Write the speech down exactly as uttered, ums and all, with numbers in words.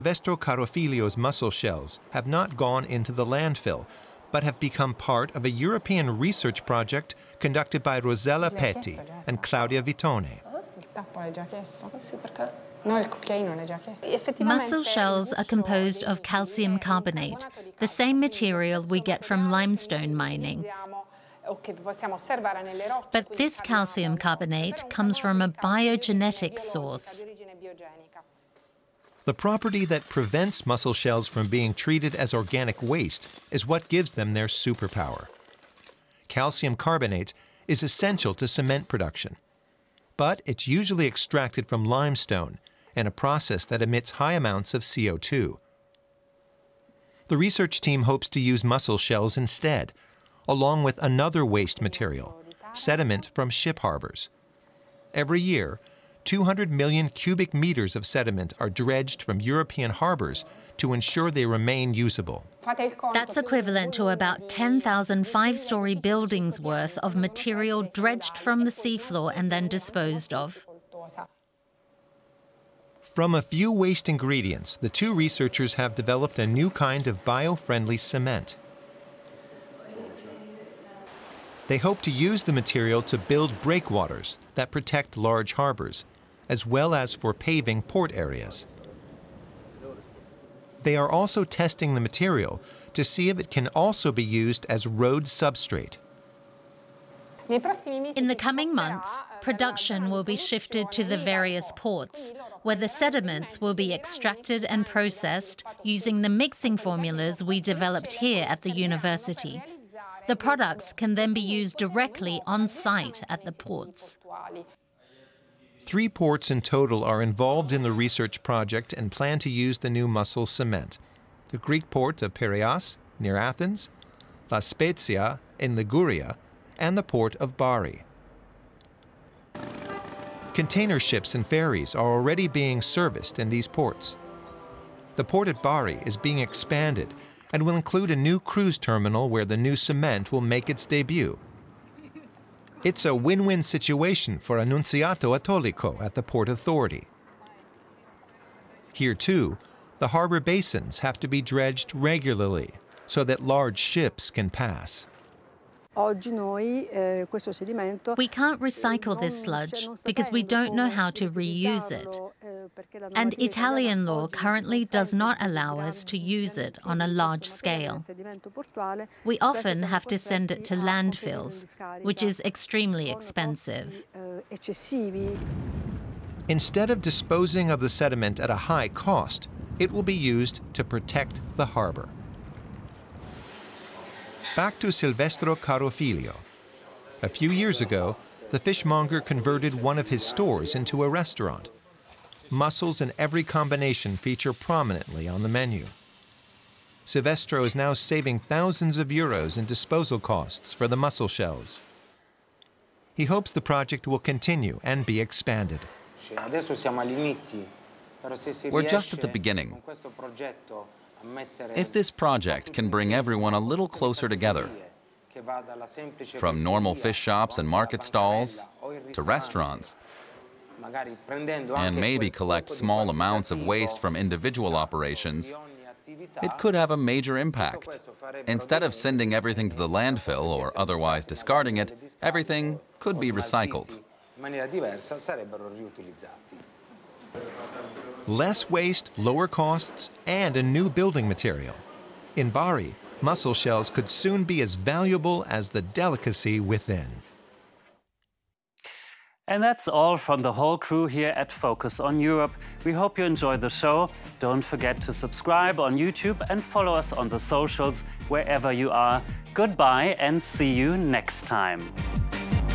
Silvestro Carofilio's mussel shells have not gone into the landfill, but have become part of a European research project conducted by Rosella Petti and Claudia Vitone. Mussel shells are composed of calcium carbonate, the same material we get from limestone mining. But this calcium carbonate comes from a biogenetic source. The property that prevents mussel shells from being treated as organic waste is what gives them their superpower. Calcium carbonate is essential to cement production, but it's usually extracted from limestone in a process that emits high amounts of C O two. The research team hopes to use mussel shells instead, along with another waste material, sediment from ship harbors. Every year, two hundred million cubic meters of sediment are dredged from European harbors to ensure they remain usable. That's equivalent to about ten thousand five-story buildings worth of material dredged from the seafloor and then disposed of. From a few waste ingredients, the two researchers have developed a new kind of bio-friendly cement. They hope to use the material to build breakwaters that protect large harbors, as well as for paving port areas. They are also testing the material to see if it can also be used as road substrate. In the coming months, production will be shifted to the various ports, where the sediments will be extracted and processed using the mixing formulas we developed here at the university. The products can then be used directly on site at the ports. Three ports in total are involved in the research project and plan to use the new mussel cement: the Greek port of Piraeus, near Athens, La Spezia in Liguria, and the port of Bari. Container ships and ferries are already being serviced in these ports. The port at Bari is being expanded and will include a new cruise terminal where the new cement will make its debut. It's a win-win situation for Annunziato Attolico at the Port Authority. Here, too, the harbor basins have to be dredged regularly so that large ships can pass. We can't recycle this sludge because we don't know how to reuse it. And Italian law currently does not allow us to use it on a large scale. We often have to send it to landfills, which is extremely expensive. Instead of disposing of the sediment at a high cost, it will be used to protect the harbor. Back to Silvestro Carofilio. A few years ago, the fishmonger converted one of his stores into a restaurant. Mussels in every combination feature prominently on the menu. Silvestro is now saving thousands of euros in disposal costs for the mussel shells. He hopes the project will continue and be expanded. We're just at the beginning. If this project can bring everyone a little closer together, from normal fish shops and market stalls to restaurants, and maybe collect small amounts of waste from individual operations, it could have a major impact. Instead of sending everything to the landfill or otherwise discarding it, everything could be recycled. Less waste, lower costs, and a new building material. In Bari, mussel shells could soon be as valuable as the delicacy within. And that's all from the whole crew here at Focus on Europe. We hope you enjoyed the show. Don't forget to subscribe on YouTube and follow us on the socials wherever you are. Goodbye and see you next time.